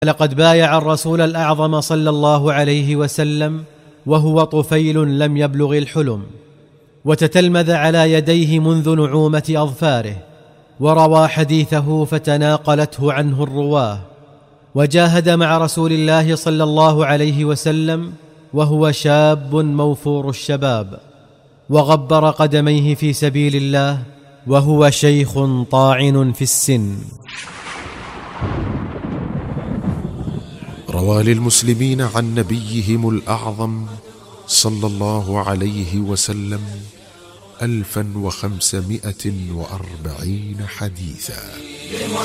لقد بايع الرسول الأعظم صلى الله عليه وسلم وهو طفيل لم يبلغ الحلم، وتتلمذ على يديه منذ نعومة أظفاره، وروى حديثه فتناقلته عنه الرواه، وجاهد مع رسول الله صلى الله عليه وسلم وهو شاب موفور الشباب، وغبر قدميه في سبيل الله وهو شيخ طاعن في السن. روى للمسلمين عن نبيهم الأعظم صلى الله عليه وسلم 1540 حديثا.